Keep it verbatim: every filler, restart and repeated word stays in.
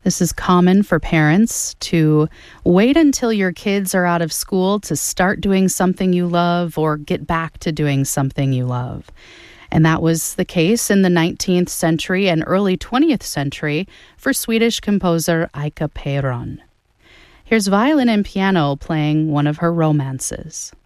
This is common for parents to wait until your kids are out of school to start doing something you love or get back to doing something you love. And that was the case in the nineteenth century and early twentieth century for Swedish composer Ika Peron. Here's violin and piano playing one of her romances.